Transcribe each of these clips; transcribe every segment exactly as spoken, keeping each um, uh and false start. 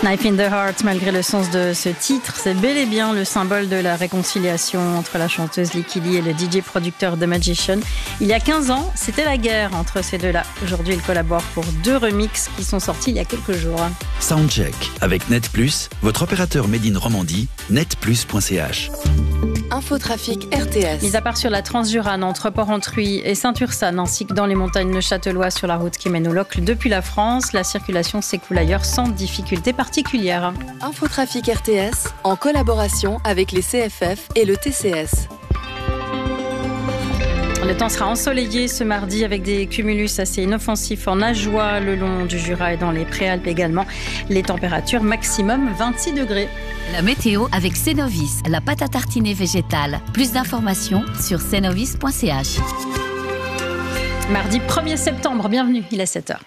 Knife in the Heart, malgré le sens de ce titre, c'est bel et bien le symbole de la réconciliation entre la chanteuse Lykke Li et le D J-producteur The Magician. Il y a quinze ans, c'était la guerre entre ces deux-là. Aujourd'hui, ils collaborent pour deux remixes qui sont sortis il y a quelques jours. Soundcheck avec Net Plus, votre opérateur Made in Romandie, net plus point c h. Infotrafic R T S. Mis à part sur la Transjurane entre Port-Entruy et Saint-Ursanne, ainsi que dans les montagnes neuchâteloises sur la route qui mène au Locle depuis la France, la circulation s'écoule ailleurs sans difficulté particulière. Infotrafic R T S en collaboration avec les C F F et le T C S. Le temps sera ensoleillé ce mardi avec des cumulus assez inoffensifs en Ajoie, le long du Jura et dans les Préalpes également. Les températures maximum vingt-six degrés. La météo avec Cenovis, la pâte à tartiner végétale. Plus d'informations sur cenovis point c h. Mardi premier septembre, bienvenue, il est sept heures.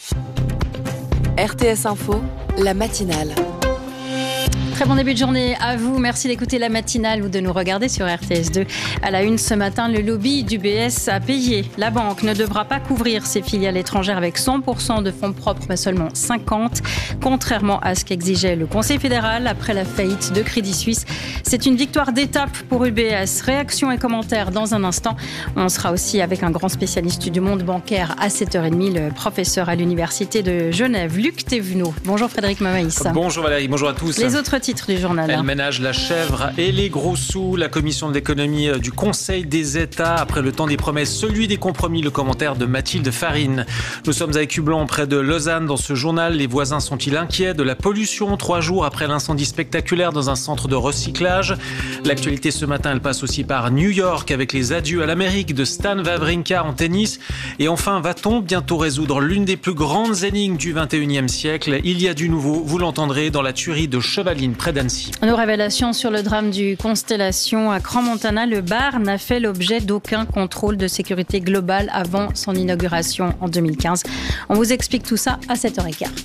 R T S Info, la matinale. Très bon début de journée à vous. Merci d'écouter la matinale ou de nous regarder sur R T S deux. À la une ce matin, le lobby d'U B S a payé. La banque ne devra pas couvrir ses filiales étrangères avec cent pour cent de fonds propres, mais seulement cinquante, contrairement à ce qu'exigeait le Conseil fédéral après la faillite de Crédit Suisse. C'est une victoire d'étape pour U B S. Réactions et commentaires dans un instant. On sera aussi avec un grand spécialiste du monde bancaire à sept heures trente, le professeur à l'Université de Genève, Luc Thévenot. Bonjour Frédéric Mamaïs. Bonjour Valérie, bonjour à tous. Les autres titre du journal. Elle ménage la chèvre et les gros sous. La commission de l'économie du Conseil des États, après le temps des promesses, celui des compromis, le commentaire de Mathilde Farine. Nous sommes à Écublens, près de Lausanne. Dans ce journal, les voisins sont-ils inquiets de la pollution trois jours après l'incendie spectaculaire dans un centre de recyclage? L'actualité ce matin, elle passe aussi par New York avec les adieux à l'Amérique de Stan Wawrinka en tennis. Et enfin, va-t-on bientôt résoudre l'une des plus grandes énigmes du vingt et unième siècle? Il y a du nouveau, vous l'entendrez, dans la tuerie de Chevaline près d'Annecy. Nos révélations sur le drame du Constellation à Crans-Montana. Le bar n'a fait l'objet d'aucun contrôle de sécurité global avant son inauguration en deux mille quinze. On vous explique tout ça à sept heures quinze.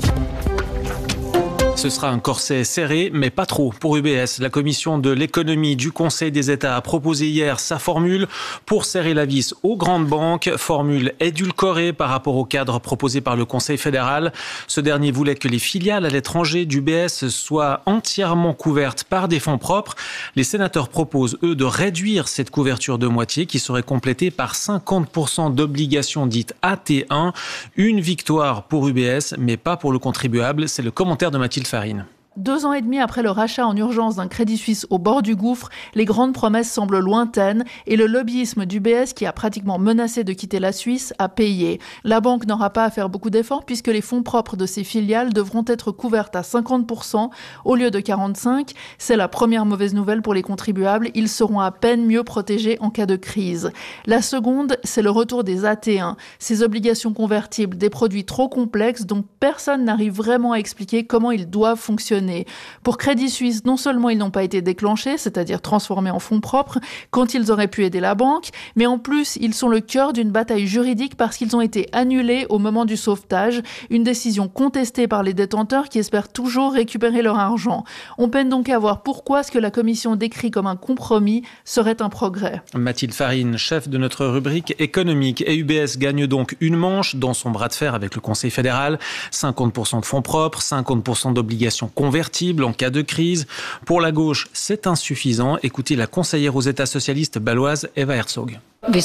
Ce sera un corset serré, mais pas trop pour U B S. La commission de l'économie du Conseil des États a proposé hier sa formule pour serrer la vis aux grandes banques. Formule édulcorée par rapport au cadre proposé par le Conseil fédéral. Ce dernier voulait que les filiales à l'étranger d'U B S soient entièrement couvertes par des fonds propres. Les sénateurs proposent, eux, de réduire cette couverture de moitié qui serait complétée par cinquante pour cent d'obligations dites A T un. Une victoire pour U B S, mais pas pour le contribuable. C'est le commentaire de Mathilde Farine. Deux ans et demi après le rachat en urgence d'un Crédit Suisse au bord du gouffre, les grandes promesses semblent lointaines et le lobbyisme d'U B S, qui a pratiquement menacé de quitter la Suisse, a payé. La banque n'aura pas à faire beaucoup d'efforts puisque les fonds propres de ses filiales devront être couvertes à cinquante pour cent au lieu de quarante-cinq pour cent. C'est la première mauvaise nouvelle pour les contribuables. Ils seront à peine mieux protégés en cas de crise. La seconde, c'est le retour des A T un. Ces obligations convertibles, des produits trop complexes dont personne n'arrive vraiment à expliquer comment ils doivent fonctionner. Pour Crédit Suisse, non seulement ils n'ont pas été déclenchés, c'est-à-dire transformés en fonds propres, quand ils auraient pu aider la banque, mais en plus, ils sont le cœur d'une bataille juridique parce qu'ils ont été annulés au moment du sauvetage, une décision contestée par les détenteurs qui espèrent toujours récupérer leur argent. On peine donc à voir pourquoi ce que la Commission décrit comme un compromis serait un progrès. Mathilde Farine, chef de notre rubrique économique. Et U B S gagne donc une manche dans son bras de fer avec le Conseil fédéral. cinquante pour cent de fonds propres, cinquante pour cent d'obligations convertibles en cas de crise. Pour la gauche, c'est insuffisant. Écoutez la conseillère aux États socialistes baloise Eva Herzog.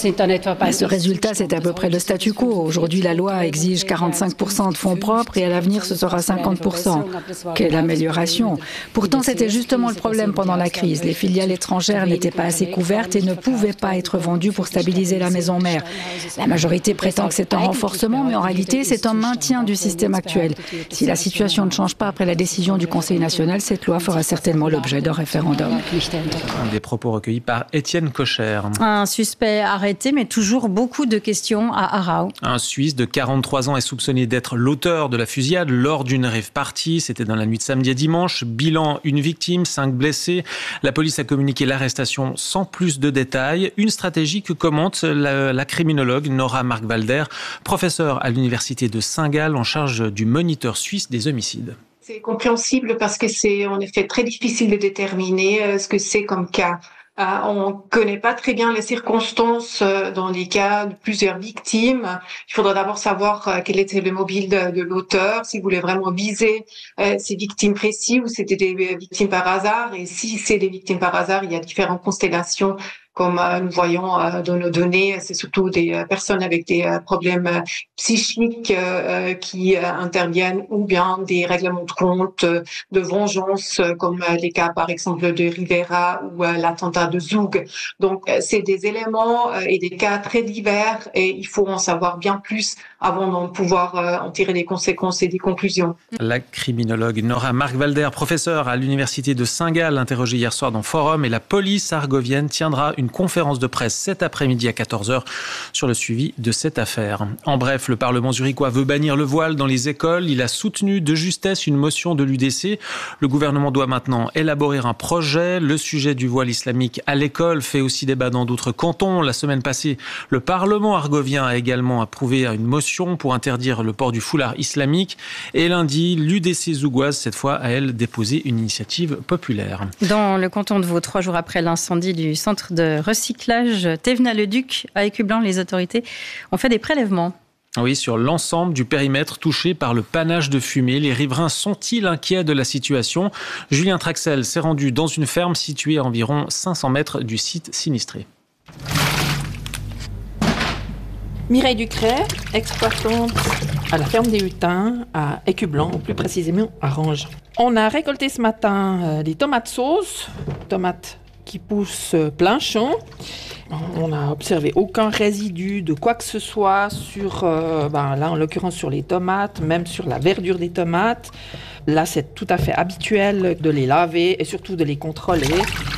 Ce résultat, c'est à peu près le statu quo. Aujourd'hui, la loi exige quarante-cinq pour cent de fonds propres et à l'avenir, ce sera cinquante pour cent. Quelle amélioration! Pourtant, c'était justement le problème pendant la crise. Les filiales étrangères n'étaient pas assez couvertes et ne pouvaient pas être vendues pour stabiliser la maison mère. La majorité prétend que c'est un renforcement, mais en réalité, c'est un maintien du système actuel. Si la situation ne change pas après la décision du Conseil national, cette loi fera certainement l'objet d'un référendum. Des propos recueillis par Étienne Kocher. Un suspect arrêté, mais toujours beaucoup de questions à Aarau. Un Suisse de quarante-trois ans est soupçonné d'être l'auteur de la fusillade lors d'une rave party. C'était dans la nuit de samedi à dimanche. Bilan, une victime, cinq blessés. La police a communiqué l'arrestation sans plus de détails. Une stratégie que commente la, la criminologue Nora Mark-Walder, professeure à l'université de Saint-Gall en charge du moniteur suisse des homicides. C'est compréhensible parce que c'est en effet très difficile de déterminer ce que c'est comme cas. Euh, on ne connaît pas très bien les circonstances euh, dans les cas de plusieurs victimes. Il faudra d'abord savoir euh, quel était le mobile de, de l'auteur, s'il voulait vraiment viser euh, ces victimes précises ou c'était des victimes par hasard. Et si c'est des victimes par hasard, il y a différentes constellations. Comme euh, nous voyons euh, dans nos données, c'est surtout des euh, personnes avec des euh, problèmes euh, psychiques euh, qui euh, interviennent, ou bien des règlements de compte, euh, de vengeance, euh, comme euh, les cas par exemple de Rivera ou euh, l'attentat de Zoug. Donc euh, c'est des éléments euh, et des cas très divers, et il faut en savoir bien plus avant de pouvoir euh, en tirer des conséquences et des conclusions. La criminologue Nora Mark-Valder, professeure à l'université de Saint-Gall, interrogée hier soir dans Forum, et la police argovienne tiendra une conférence de presse cet après-midi à quatorze heures sur le suivi de cette affaire. En bref, le Parlement zurichois veut bannir le voile dans les écoles. Il a soutenu de justesse une motion de l'U D C. Le gouvernement doit maintenant élaborer un projet. Le sujet du voile islamique à l'école fait aussi débat dans d'autres cantons. La semaine passée, le Parlement argovien a également approuvé une motion pour interdire le port du foulard islamique. Et lundi, l'U D C zougoise, cette fois, a elle déposé une initiative populaire. Dans le canton de Vaud, trois jours après l'incendie du centre de recyclage Thévenat-le-Duc à Écublens, les autorités ont fait des prélèvements. Oui, sur l'ensemble du périmètre touché par le panache de fumée. Les riverains sont-ils inquiets de la situation ? Julien Traxel s'est rendu dans une ferme située à environ cinq cents mètres du site sinistré. Mireille Ducret, exploitante à la ferme des Hutins à Écublens, ou plus précisément à Ranges. On a récolté ce matin euh, des tomates sauces, tomates qui poussent plein champ. On n'a observé aucun résidu de quoi que ce soit sur, euh, ben là en l'occurrence sur les tomates, même sur la verdure des tomates. Là, c'est tout à fait habituel de les laver et surtout de les contrôler.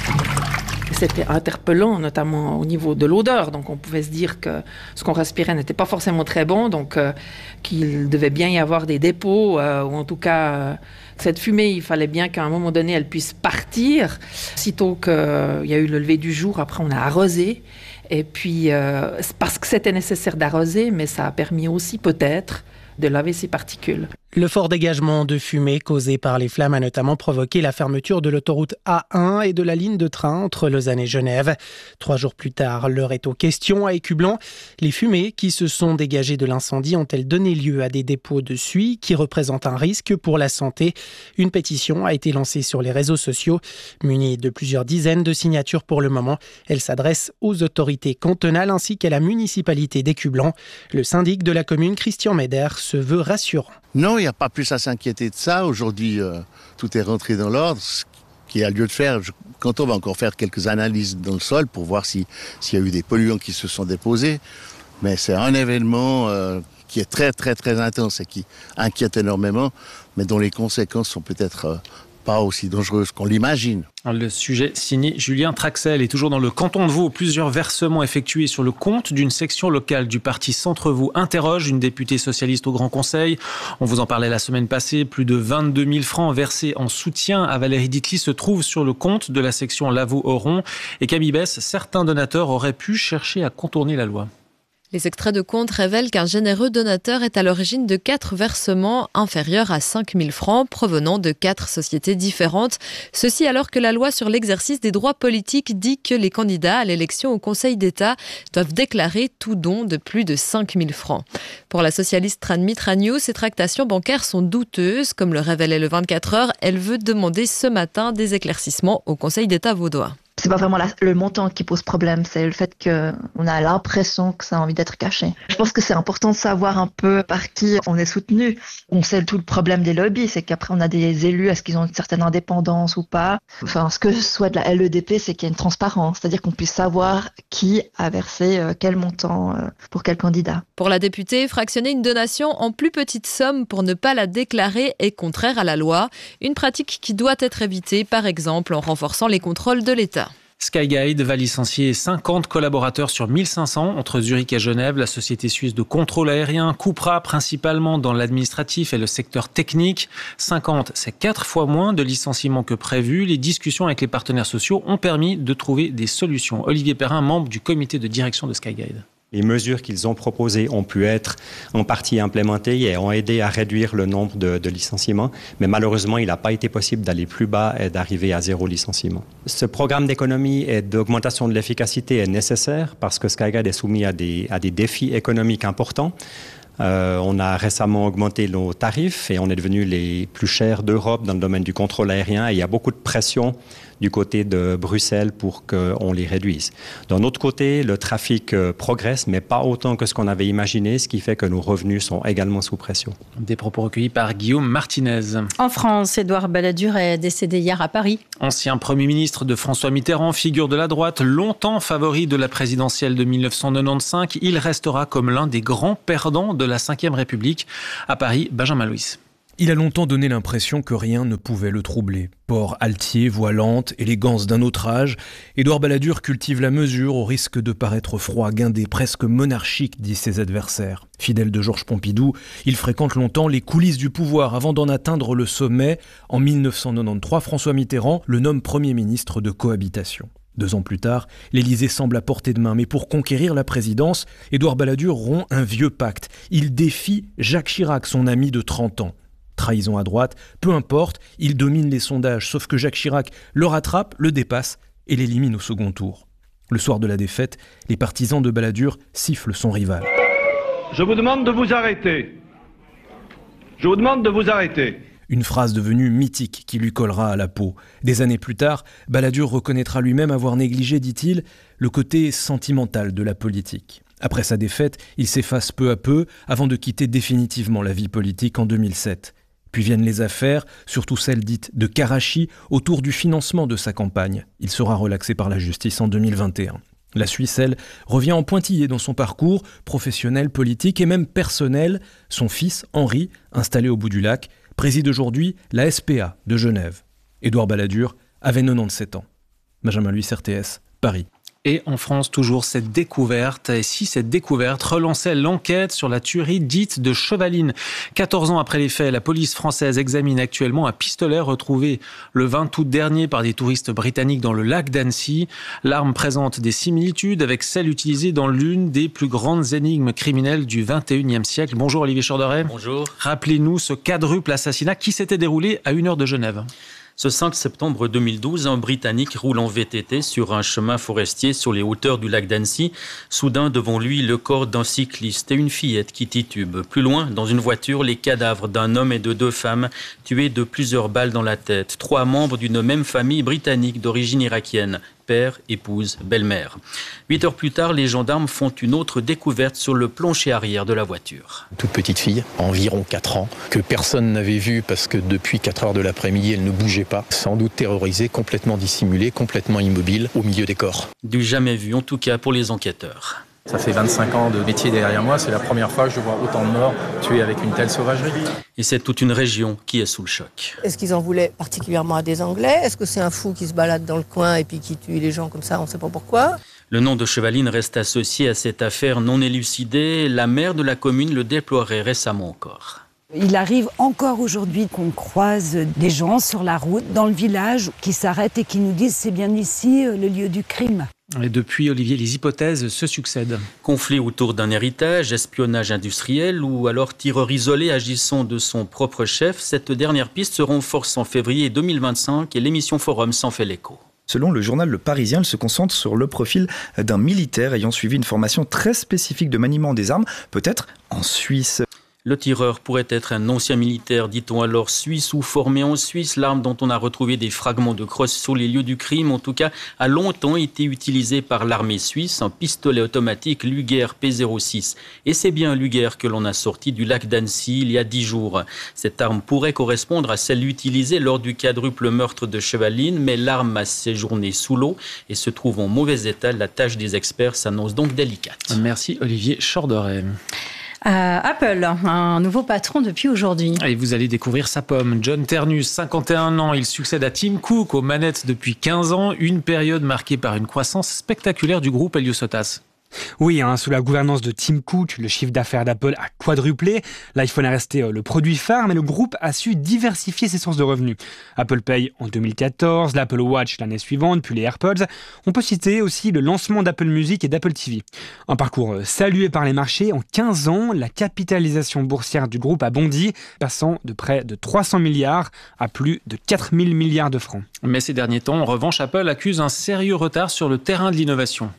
C'était interpellant, notamment au niveau de l'odeur. Donc, on pouvait se dire que ce qu'on respirait n'était pas forcément très bon, donc euh, qu'il devait bien y avoir des dépôts, euh, ou en tout cas, euh, cette fumée, il fallait bien qu'à un moment donné, elle puisse partir. Sitôt qu'il euh, y a eu le lever du jour, après, on a arrosé. Et puis, euh, parce que c'était nécessaire d'arroser, mais ça a permis aussi peut-être de laver ces particules. Le fort dégagement de fumée causé par les flammes a notamment provoqué la fermeture de l'autoroute A un et de la ligne de train entre Lausanne et Genève. Trois jours plus tard, l'heure est aux questions à Écublens. Les fumées qui se sont dégagées de l'incendie ont-elles donné lieu à des dépôts de suie qui représentent un risque pour la santé ? Une pétition a été lancée sur les réseaux sociaux. Munie de plusieurs dizaines de signatures pour le moment, elle s'adresse aux autorités cantonales ainsi qu'à la municipalité d'Écublens. Le syndic de la commune, Christian Meder, se veut rassurant. Non, il n'y a pas plus à s'inquiéter de ça. Aujourd'hui, euh, tout est rentré dans l'ordre. Ce qu'il y a lieu de faire, je, quand on va encore faire quelques analyses dans le sol pour voir si, s'il y a eu des polluants qui se sont déposés. Mais c'est un événement euh, qui est très, très, très intense et qui inquiète énormément, mais dont les conséquences sont peut-être euh, pas aussi dangereuses qu'on l'imagine. Le sujet signé Julien Traxel est toujours dans le canton de Vaud. Plusieurs versements effectués sur le compte d'une section locale du parti Centre-Vaud interroge une députée socialiste au Grand Conseil. On vous en parlait la semaine passée. Plus de vingt-deux mille francs versés en soutien à Valérie Ditli se trouvent sur le compte de la section Lavaux-Oron. Et Camille Bess, certains donateurs auraient pu chercher à contourner la loi. Les extraits de compte révèlent qu'un généreux donateur est à l'origine de quatre versements inférieurs à cinq mille francs provenant de quatre sociétés différentes. Ceci alors que la loi sur l'exercice des droits politiques dit que les candidats à l'élection au Conseil d'État doivent déclarer tout don de plus de cinq mille francs. Pour la socialiste Tranmit Ragnou, ces tractations bancaires sont douteuses. Comme le révélait le vingt-quatre heures, elle veut demander ce matin des éclaircissements au Conseil d'État vaudois. C'est pas vraiment la, le montant qui pose problème, c'est le fait qu'on a l'impression que ça a envie d'être caché. Je pense que c'est important de savoir un peu par qui on est soutenu. On sait tout le problème des lobbies, c'est qu'après on a des élus, est-ce qu'ils ont une certaine indépendance ou pas. Enfin, ce que souhaite la L E D P, c'est qu'il y ait une transparence, c'est-à-dire qu'on puisse savoir qui a versé quel montant pour quel candidat. Pour la députée, fractionner une donation en plus petite somme pour ne pas la déclarer est contraire à la loi. Une pratique qui doit être évitée, par exemple en renforçant les contrôles de l'État. Skyguide va licencier cinquante collaborateurs sur mille cinq cents entre Zurich et Genève. La société suisse de contrôle aérien coupera principalement dans l'administratif et le secteur technique. cinquante, c'est quatre fois moins de licenciements que prévu. Les discussions avec les partenaires sociaux ont permis de trouver des solutions. Olivier Perrin, membre du comité de direction de Skyguide. Les mesures qu'ils ont proposées ont pu être en partie implémentées et ont aidé à réduire le nombre de, de licenciements. Mais malheureusement, il n'a pas été possible d'aller plus bas et d'arriver à zéro licenciement. Ce programme d'économie et d'augmentation de l'efficacité est nécessaire parce que Skyguide est soumis à des, à des défis économiques importants. Euh, on a récemment augmenté nos tarifs et on est devenus les plus chers d'Europe dans le domaine du contrôle aérien. Et il y a beaucoup de pression du côté de Bruxelles pour qu'on les réduise. D'un autre côté, le trafic euh, progresse, mais pas autant que ce qu'on avait imaginé, ce qui fait que nos revenus sont également sous pression. Des propos recueillis par Guillaume Martinez. En France, Édouard Balladur est décédé hier à Paris. Ancien Premier ministre de François Mitterrand, figure de la droite, longtemps favori de la présidentielle de mille neuf cent quatre-vingt-quinze, il restera comme l'un des grands perdants de la cinquième République. À Paris, Benjamin Louis. Il a longtemps donné l'impression que rien ne pouvait le troubler. Port altier, voix lente, élégance d'un autre âge, Édouard Balladur cultive la mesure au risque de paraître froid, guindé, presque monarchique, disent ses adversaires. Fidèle de Georges Pompidou, il fréquente longtemps les coulisses du pouvoir avant d'en atteindre le sommet. En mille neuf cent quatre-vingt-treize, François Mitterrand le nomme Premier ministre de cohabitation. Deux ans plus tard, l'Élysée semble à portée de main, mais pour conquérir la présidence, Édouard Balladur rompt un vieux pacte. Il défie Jacques Chirac, son ami de trente ans. Trahison à droite, peu importe, il domine les sondages, sauf que Jacques Chirac le rattrape, le dépasse et l'élimine au second tour. Le soir de la défaite, les partisans de Balladur sifflent son rival. Je vous demande de vous arrêter. Je vous demande de vous arrêter. Une phrase devenue mythique qui lui collera à la peau. Des années plus tard, Balladur reconnaîtra lui-même avoir négligé, dit-il, le côté sentimental de la politique. Après sa défaite, il s'efface peu à peu avant de quitter définitivement la vie politique en deux mille sept. Puis viennent les affaires, surtout celles dites de Karachi, autour du financement de sa campagne. Il sera relaxé par la justice en deux mille vingt et un. La Suisse, elle, revient en pointillé dans son parcours, professionnel, politique et même personnel. Son fils, Henri, installé au bout du lac, préside aujourd'hui la S P A de Genève. Édouard Balladur avait quatre-vingt-dix-sept ans. Benjamin Louis, R T S, Paris. Et en France, toujours cette découverte. Et si cette découverte relançait l'enquête sur la tuerie dite de Chevaline. quatorze ans après les faits, la police française examine actuellement un pistolet retrouvé le vingt août dernier par des touristes britanniques dans le lac d'Annecy. L'arme présente des similitudes avec celle utilisée dans l'une des plus grandes énigmes criminelles du vingt et unième siècle. Bonjour Olivier Chorderet. Bonjour. Rappelez-nous ce quadruple assassinat qui s'était déroulé à une heure de Genève. Ce cinq septembre deux mille douze, un Britannique roule en V T T sur un chemin forestier sur les hauteurs du lac d'Annecy. Soudain, devant lui, le corps d'un cycliste et une fillette qui titube. Plus loin, dans une voiture, les cadavres d'un homme et de deux femmes tués de plusieurs balles dans la tête. Trois membres d'une même famille britannique d'origine irakienne. Père, épouse, belle-mère. Huit heures plus tard, les gendarmes font une autre découverte sur le plancher arrière de la voiture. Toute petite fille, environ quatre ans, que personne n'avait vue parce que depuis quatre heures de l'après-midi, elle ne bougeait pas. Sans doute terrorisée, complètement dissimulée, complètement immobile, au milieu des corps. Du jamais vu, en tout cas pour les enquêteurs. Ça fait vingt-cinq ans de métier derrière moi, c'est la première fois que je vois autant de morts tués avec une telle sauvagerie. Et c'est toute une région qui est sous le choc. Est-ce qu'ils en voulaient particulièrement à des Anglais? Est-ce que c'est un fou qui se balade dans le coin et puis qui tue les gens comme ça, on ne sait pas pourquoi? Le nom de Chevaline reste associé à cette affaire non élucidée. La maire de la commune le déplorait récemment encore. Il arrive encore aujourd'hui qu'on croise des gens sur la route, dans le village, qui s'arrêtent et qui nous disent « c'est bien ici le lieu du crime ». Et depuis, Olivier, les hypothèses se succèdent. Conflit autour d'un héritage, espionnage industriel ou alors tireur isolé agissant de son propre chef. Cette dernière piste se renforce en février deux mille vingt-cinq et l'émission Forum s'en fait l'écho. Selon le journal Le Parisien, il se concentre sur le profil d'un militaire ayant suivi une formation très spécifique de maniement des armes, peut-être en Suisse. Le tireur pourrait être un ancien militaire, dit-on alors, suisse ou formé en Suisse. L'arme dont on a retrouvé des fragments de crosse sur les lieux du crime, en tout cas, a longtemps été utilisée par l'armée suisse, un pistolet automatique Luger P zéro six. Et c'est bien Luger que l'on a sorti du lac d'Annecy il y a dix jours. Cette arme pourrait correspondre à celle utilisée lors du quadruple meurtre de Chevaline, mais l'arme a séjourné sous l'eau et se trouve en mauvais état. La tâche des experts s'annonce donc délicate. Merci Olivier Chorderet. Euh, Apple, un nouveau patron depuis aujourd'hui. Et vous allez découvrir sa pomme. John Ternus, cinquante et un ans, il succède à Tim Cook aux manettes depuis quinze ans, une période marquée par une croissance spectaculaire du groupe Helios-Otas. Oui, hein, sous la gouvernance de Tim Cook, le chiffre d'affaires d'Apple a quadruplé. L'iPhone est resté euh, le produit phare, mais le groupe a su diversifier ses sources de revenus. Apple Pay en deux mille quatorze, l'Apple Watch l'année suivante, puis les AirPods. On peut citer aussi le lancement d'Apple Music et d'Apple T V. Un parcours euh, salué par les marchés. En quinze ans, la capitalisation boursière du groupe a bondi, passant de près de trois cents milliards à plus de quatre mille milliards de francs. Mais ces derniers temps, en revanche, Apple accuse un sérieux retard sur le terrain de l'innovation.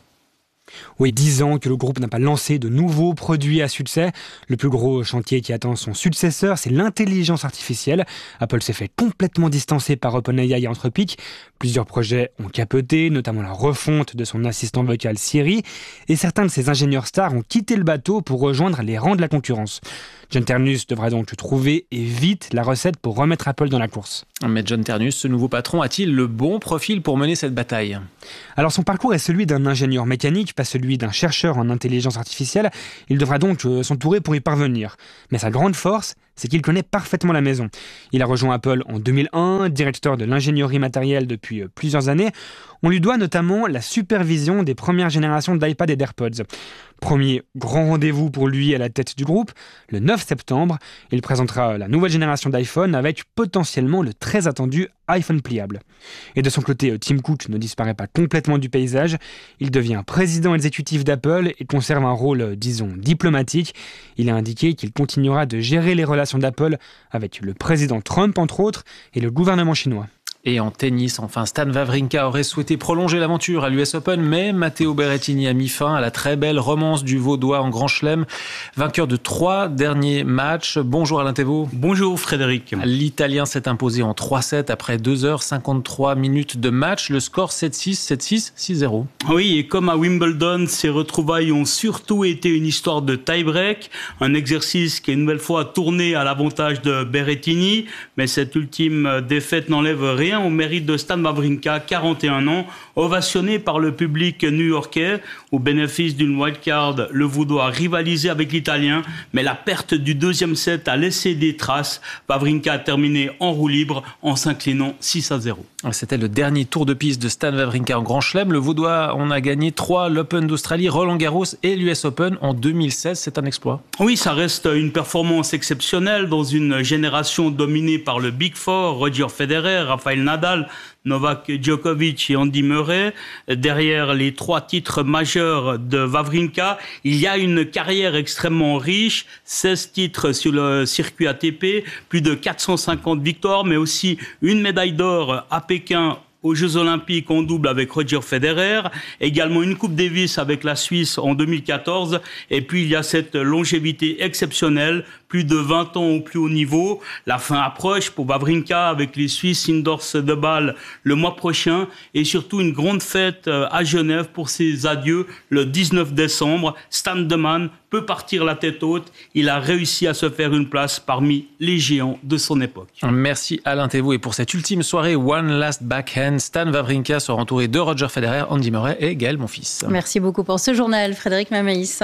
Oui, dix ans que le groupe n'a pas lancé de nouveaux produits à succès. Le plus gros chantier qui attend son successeur, c'est l'intelligence artificielle. Apple s'est fait complètement distancer par OpenAI et Anthropic. Plusieurs projets ont capoté, notamment la refonte de son assistant vocal Siri. Et certains de ses ingénieurs stars ont quitté le bateau pour rejoindre les rangs de la concurrence. John Ternus devrait donc trouver, et vite, la recette pour remettre Apple dans la course. Mais John Ternus, ce nouveau patron, a-t-il le bon profil pour mener cette bataille ? Alors son parcours est celui d'un ingénieur mécanique, pas celui d'un chercheur en intelligence artificielle. Il devra donc s'entourer pour y parvenir. Mais sa grande force, c'est qu'il connaît parfaitement la maison. Il a rejoint Apple en deux mille un, directeur de l'ingénierie matérielle depuis plusieurs années. On lui doit notamment la supervision des premières générations d'iPad et d'AirPods. Premier grand rendez-vous pour lui à la tête du groupe, le neuf septembre, il présentera la nouvelle génération d'iPhone avec potentiellement le très attendu iPhone pliable. Et de son côté, Tim Cook ne disparaît pas complètement du paysage. Il devient président exécutif d'Apple et conserve un rôle, disons, diplomatique. Il a indiqué qu'il continuera de gérer les relations d'Apple avec le président Trump, entre autres, et le gouvernement chinois. Et en tennis, enfin, Stan Wawrinka aurait souhaité prolonger l'aventure à l'U S Open, mais Matteo Berrettini a mis fin à la très belle romance du Vaudois en Grand Chelem, vainqueur de trois derniers matchs. Bonjour Alain Thévault. Bonjour Frédéric. L'Italien s'est imposé en trois sept après deux heures cinquante-trois minutes de match. Le score sept six, sept six, six zéro. Oui, et comme à Wimbledon, ces retrouvailles ont surtout été une histoire de tie-break, un exercice qui est une nouvelle fois tourné à l'avantage de Berrettini, mais cette ultime défaite n'enlève rien au mérite de Stan Wawrinka, quarante et un ans, ovationné par le public new-yorkais. Au bénéfice d'une wildcard, le Vaudois a rivalisé avec l'Italien, mais la perte du deuxième set a laissé des traces. Wawrinka a terminé en roue libre en s'inclinant six à zéro. C'était le dernier tour de piste de Stan Wawrinka en Grand Chelem. Le Vaudois en a gagné trois, l'Open d'Australie, Roland-Garros et l'U S Open en deux mille seize. C'est un exploit. Oui, ça reste une performance exceptionnelle dans une génération dominée par le Big Four, Roger Federer, Rafael Nadal, Novak Djokovic et Andy Murray. Derrière les trois titres majeurs de Wawrinka, il y a une carrière extrêmement riche, seize titres sur le circuit A T P, plus de quatre cent cinquante victoires, mais aussi une médaille d'or à Pékin aux Jeux Olympiques en double avec Roger Federer, également une Coupe Davis avec la Suisse en deux mille quatorze, et puis il y a cette longévité exceptionnelle, plus de vingt ans au plus haut niveau. La fin approche pour Wawrinka avec les Suisses indoors de Bâle le mois prochain, et surtout une grande fête à Genève pour ses adieux le dix-neuf décembre. Stan de Man peut partir la tête haute. Il a réussi à se faire une place parmi les géants de son époque. Merci Alain Thévault. Et pour cette ultime soirée One Last Backhand, Stan Wawrinka sera entouré de Roger Federer, Andy Murray et Gaël Monfils. Merci beaucoup pour ce journal, Frédéric Mamaïs.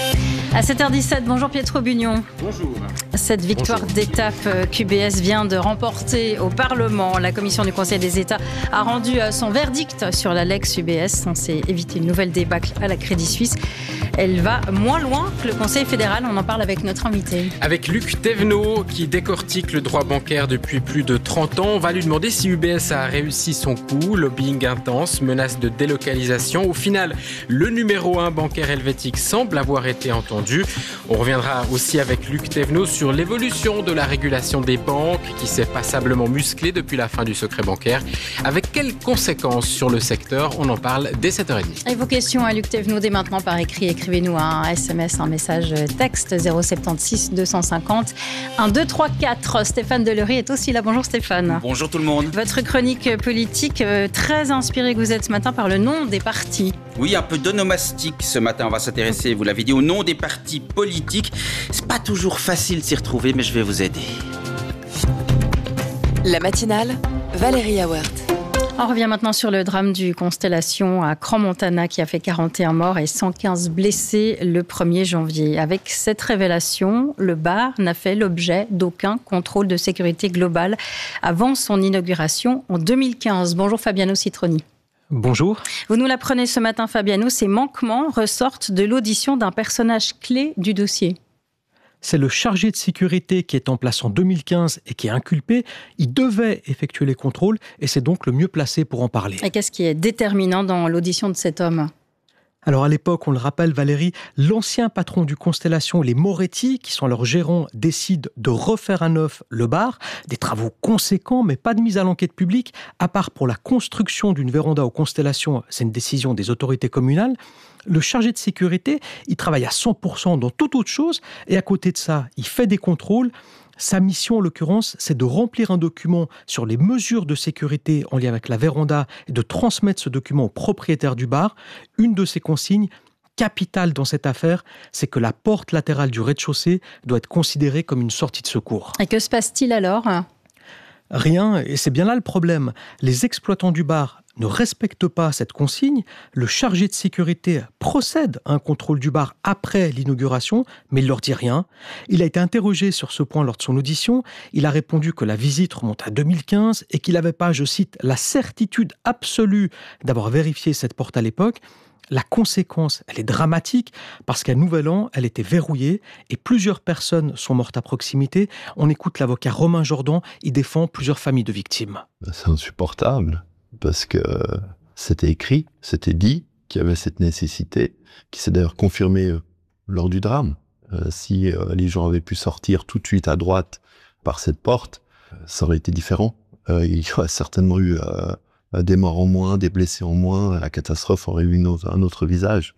À sept heures dix-sept, bonjour Pietro Bugnon. Bonjour. Cette victoire bonjour. d'étape, Q B S vient de remporter au Parlement. La commission du Conseil des États a rendu son verdict sur la Lex U B S, censée éviter une nouvelle débâcle à la Crédit Suisse. Elle va moins loin que le Conseil fédéral. On en parle avec notre invité. Avec Luc Thévenot, qui décortique le droit bancaire depuis plus de trente ans. On va lui demander si U B S a réussi son coup. Lobbying intense, menace de délocalisation. Au final, le numéro un bancaire helvétique semble avoir été entendu. On reviendra aussi avec Luc Thévenot sur l'évolution de la régulation des banques, qui s'est passablement musclée depuis la fin du secret bancaire. Avec quelles conséquences sur le secteur? On en parle dès sept heures trente. Et vos questions à Luc Thévenot dès maintenant par écrit. Écrivez-nous un S M S, un message texte zéro sept six deux cent cinquante un deux trois quatre. Stéphane Delory est aussi là. Bonjour Stéphane. Bonjour tout le monde. Votre chronique politique très inspirée que vous êtes ce matin par le nom des partis. Oui, un peu d'onomastique ce matin. On va s'intéresser, vous l'avez dit, au nom des partis politiques. C'est pas toujours facile de s'y retrouver, mais je vais vous aider. La matinale, Valérie Awert. On revient maintenant sur le drame du Constellation à Crans-Montana qui a fait quarante et un morts et cent quinze blessés le premier janvier. Avec cette révélation, le bar n'a fait l'objet d'aucun contrôle de sécurité global avant son inauguration en deux mille quinze. Bonjour Fabiano Citroni. Bonjour. Vous nous l'apprenez ce matin, Fabiano, ces manquements ressortent de l'audition d'un personnage clé du dossier. C'est le chargé de sécurité qui est en place en deux mille quinze et qui est inculpé. Il devait effectuer les contrôles et c'est donc le mieux placé pour en parler. Et qu'est-ce qui est déterminant dans l'audition de cet homme ? Alors à l'époque, on le rappelle Valérie, l'ancien patron du Constellation, les Moretti, qui sont leurs gérants, décident de refaire à neuf le bar. Des travaux conséquents, mais pas de mise à l'enquête publique, à part pour la construction d'une véranda aux Constellations, c'est une décision des autorités communales. Le chargé de sécurité, il travaille à cent pour cent dans toute autre chose, et à côté de ça, il fait des contrôles. Sa mission, en l'occurrence, c'est de remplir un document sur les mesures de sécurité en lien avec la véranda et de transmettre ce document au propriétaire du bar. Une de ses consignes capitales dans cette affaire, c'est que la porte latérale du rez-de-chaussée doit être considérée comme une sortie de secours. Et que se passe-t-il alors ? Rien, et c'est bien là le problème. Les exploitants du bar ne respectent pas cette consigne. Le chargé de sécurité procède à un contrôle du bar après l'inauguration, mais il ne leur dit rien. Il a été interrogé sur ce point lors de son audition. Il a répondu que la visite remonte à deux mille quinze et qu'il n'avait pas, je cite, la certitude absolue d'avoir vérifié cette porte à l'époque. La conséquence, elle est dramatique parce qu'à Nouvel An, elle était verrouillée et plusieurs personnes sont mortes à proximité. On écoute l'avocat Romain Jordan, il défend plusieurs familles de victimes. C'est insupportable parce que c'était écrit, c'était dit qu'il y avait cette nécessité, qui s'est d'ailleurs confirmée lors du drame. Euh, si euh, les gens avaient pu sortir tout de suite à droite par cette porte, ça aurait été différent. Euh, il y aurait certainement eu euh, des morts en moins, des blessés en moins, la catastrophe aurait eu une autre, un autre visage.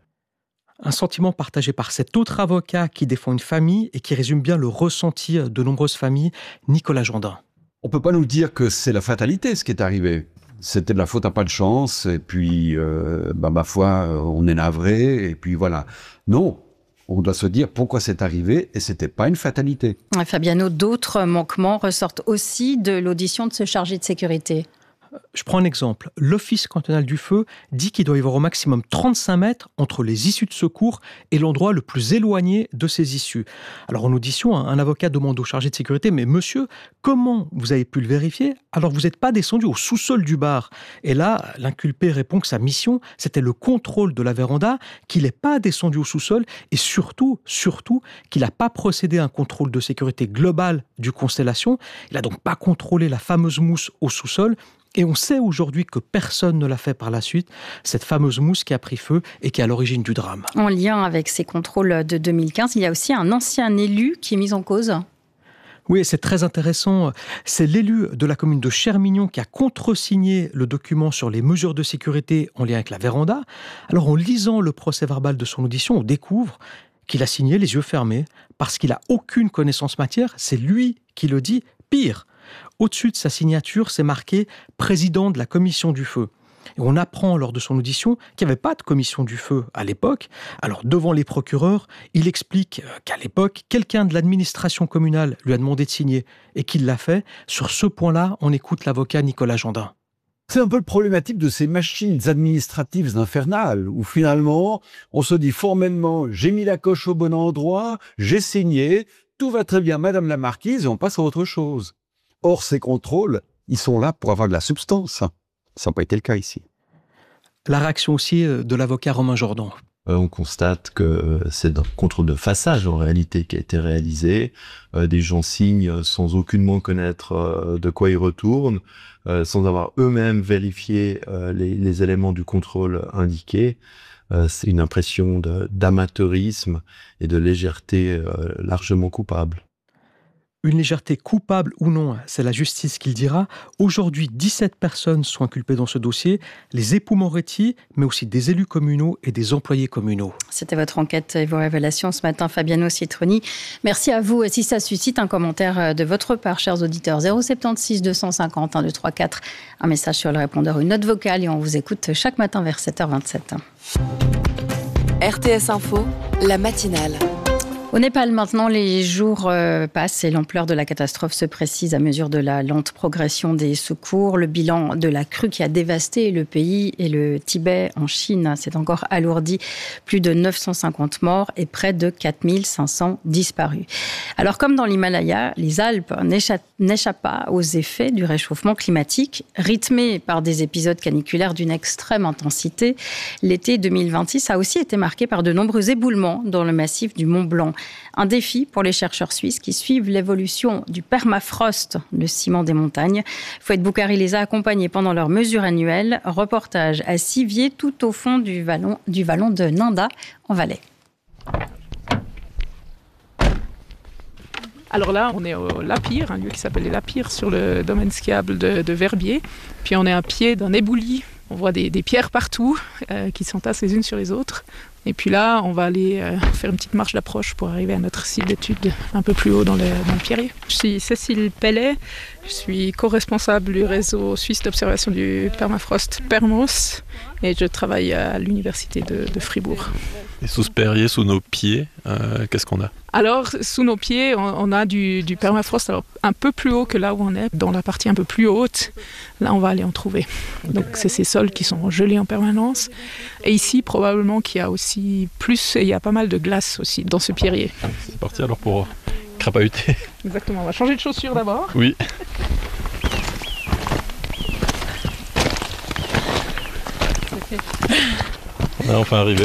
Un sentiment partagé par cet autre avocat qui défend une famille et qui résume bien le ressenti de nombreuses familles, Nicolas Gendin. On ne peut pas nous dire que c'est la fatalité ce qui est arrivé. C'était de la faute à pas de chance, et puis, euh, bah, ma foi, on est navré, et puis voilà. Non, on doit se dire pourquoi c'est arrivé, et c'était pas une fatalité. Fabiano, d'autres manquements ressortent aussi de l'audition de ce chargé de sécurité. Je prends un exemple. L'Office cantonal du feu dit qu'il doit y avoir au maximum trente-cinq mètres entre les issues de secours et l'endroit le plus éloigné de ces issues. Alors en audition, un avocat demande au chargé de sécurité « Mais monsieur, comment vous avez pu le vérifier alors que vous n'êtes pas descendu au sous-sol du bar ?» Et là, l'inculpé répond que sa mission, c'était le contrôle de la véranda, qu'il n'est pas descendu au sous-sol et surtout, surtout, qu'il n'a pas procédé à un contrôle de sécurité global du Constellation. Il n'a donc pas contrôlé la fameuse mousse au sous-sol. Et on sait aujourd'hui que personne ne l'a fait par la suite, cette fameuse mousse qui a pris feu et qui est à l'origine du drame. En lien avec ces contrôles de deux mille quinze, il y a aussi un ancien élu qui est mis en cause. Oui, c'est très intéressant. C'est l'élu de la commune de Chermignon qui a contresigné le document sur les mesures de sécurité en lien avec la véranda. Alors en lisant le procès-verbal de son audition, on découvre qu'il a signé les yeux fermés parce qu'il n'a aucune connaissance matière. C'est lui qui le dit. Pire, au-dessus de sa signature, c'est marqué « Président de la commission du feu ». Et on apprend lors de son audition qu'il n'y avait pas de commission du feu à l'époque. Alors devant les procureurs, il explique qu'à l'époque, quelqu'un de l'administration communale lui a demandé de signer et qu'il l'a fait. Sur ce point-là, on écoute l'avocat Nicolas Gendin. C'est un peu le problématique de ces machines administratives infernales, où finalement, on se dit formellement « j'ai mis la coche au bon endroit, j'ai signé, tout va très bien, madame la marquise », et on passe à autre chose. Or, ces contrôles, ils sont là pour avoir de la substance. Ça n'a pas été le cas ici. La réaction aussi de l'avocat Romain Jordan. Euh, on constate que c'est un contrôle de façade en réalité qui a été réalisé. Euh, des gens signent sans aucunement connaître euh, de quoi ils retournent, euh, sans avoir eux-mêmes vérifié euh, les, les éléments du contrôle indiqués. Euh, c'est une impression de, d'amateurisme et de légèreté euh, largement coupable. Une légèreté coupable ou non, c'est la justice qui le dira. Aujourd'hui, dix-sept personnes sont inculpées dans ce dossier. Les époux Moretti, mais aussi des élus communaux et des employés communaux. C'était votre enquête et vos révélations ce matin, Fabiano Cietroni. Merci à vous. Et si ça suscite un commentaire de votre part, chers auditeurs, zéro sept six deux cent cinquante un deux trois quatre, un message sur le répondeur, une note vocale et on vous écoute chaque matin vers sept heures vingt-sept. R T S Info, la matinale. Au Népal, maintenant, les jours euh, passent et l'ampleur de la catastrophe se précise à mesure de la lente progression des secours. Le bilan de la crue qui a dévasté le pays et le Tibet en Chine s'est encore alourdi. Plus de neuf cent cinquante morts et près de quatre mille cinq cents disparus. Alors, comme dans l'Himalaya, les Alpes n'échappent, n'échappent pas aux effets du réchauffement climatique. Rythmés par des épisodes caniculaires d'une extrême intensité, l'été deux mille vingt-six a aussi été marqué par de nombreux éboulements dans le massif du Mont Blanc. Un défi pour les chercheurs suisses qui suivent l'évolution du permafrost, le ciment des montagnes. Fouad Boukari les a accompagnés pendant leur mesure annuelle. Reportage à Sivier, tout au fond du vallon, du vallon de Nanda, en Valais. Alors là, on est au Lapire, un lieu qui s'appelle les Lapires, sur le domaine skiable de, de Verbier. Puis on est à pied d'un éboulis. On voit des, des pierres partout euh, qui s'entassent les unes sur les autres. Et puis là, on va aller euh, faire une petite marche d'approche pour arriver à notre site d'études un peu plus haut dans le, dans le pierrier. Je suis Cécile Pellet, je suis co-responsable du réseau suisse d'observation du permafrost Permos et je travaille à l'université de, de Fribourg. Et sous ce pierrier, sous nos pieds, euh, qu'est-ce qu'on a ? Alors, sous nos pieds, on, on a du, du permafrost alors, un peu plus haut que là où on est, dans la partie un peu plus haute. Là, on va aller en trouver. Donc, c'est ces sols qui sont gelés en permanence. Et ici, probablement qu'il y a aussi plus, et il y a pas mal de glace aussi dans ce pierrier. C'est parti alors pour crapahuter. Exactement, on va changer de chaussures d'abord. Oui. On est enfin arrivé.